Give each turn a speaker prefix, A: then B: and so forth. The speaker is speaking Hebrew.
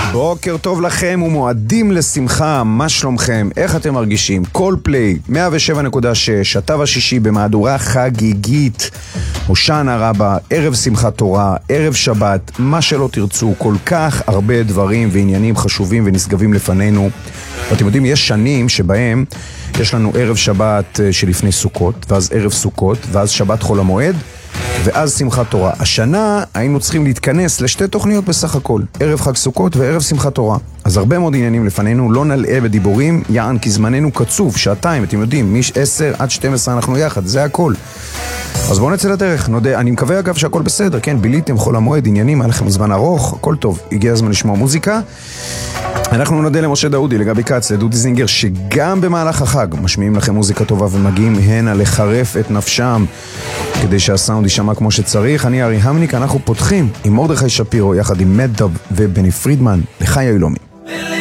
A: בוקר טוב לכם ומועדים לשמחה, מה שלומכם? איך אתם מרגישים? כל פליי 107.6, התו השישי במהדורה חגיגית, הושענא רבה, ערב שמחת תורה, ערב שבת, מה שלא תרצו, כל כך הרבה דברים ועניינים חשובים ונשגבים לפנינו. ואתם יודעים, יש שנים שבהם יש לנו ערב שבת שלפני סוכות, ואז ערב סוכות, ואז שבת חול המועד, ואז שמחת תורה. השנה היינו צריכים להתכנס לשתי תוכניות בסך הכל, ערב חג סוכות וערב שמחת תורה. אז הרבה מאוד עניינים לפנינו, לא נלאה בדיבורים, יען כי זמננו קצוב, שעתיים, אתם יודעים, מ-10 עד 12 אנחנו יחד, זה הכל. אז בואו נצא לדרך, נודה, אני מקווה אגב שהכל בסדר, כן, ביליתם חול המועד, עניינים, היה לכם זמן ארוך, הכל טוב, הגיע הזמן לשמוע מוזיקה. אנחנו נודה למשה דאודי, לגבי קץ, לדודי זינגר, שגם במהלך החג משמיעים לכם מוזיקה טובה ומגיעים הנה לחרף את נפשם כדי שהסאונד יישמע כמו שצריך. אני ארי המניק, אנחנו פותחים עם מרדכי שפירו יחד עם מד דב ובני פרידמן, לחי הילומי.